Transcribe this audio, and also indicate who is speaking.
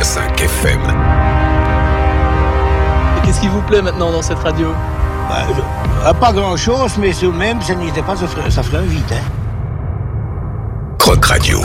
Speaker 1: 101.5 FM.
Speaker 2: Et qu'est-ce qui vous plaît maintenant dans cette radio ?
Speaker 3: Pas grand-chose, mais même, ça n'y était pas, ça ferait un vide.
Speaker 1: Croc Radio.